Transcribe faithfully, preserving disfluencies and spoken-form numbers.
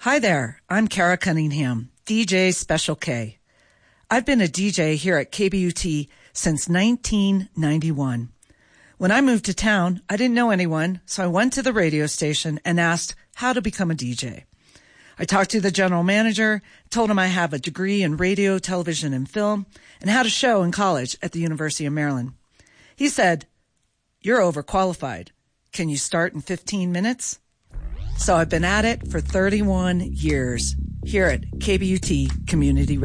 Hi there, I'm Kara Cunningham, D J Special K. I've been a D J here at K B U T since nineteen ninety-one. When I moved to town, I didn't know anyone, so I went to the radio station and asked how to become a D J. I talked to the general manager, told him I have a degree in radio, television, and film, and had a show in college at the University of Maryland. He said, "You're overqualified. Can you start in fifteen minutes?" So I've been at it for thirty-one years here at K B U T Community Radio.